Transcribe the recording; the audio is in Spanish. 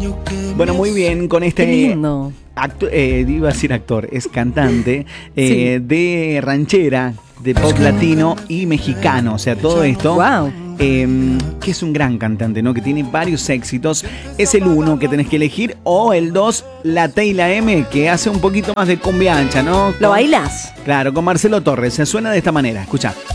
Bueno, muy bien, con este... Qué lindo. Iba a decir actor, es cantante Sí. de ranchera, de pop latino y mexicano. O sea, todo esto... Wow. Que es un gran cantante, ¿no? Que tiene varios éxitos. Es el 1 que tenés que elegir, o el 2, la T y la M, que hace un poquito más de cumbia ancha, ¿no? ¿Lo bailás? Claro, con Marcelo Torres. Se suena de esta manera, escucha.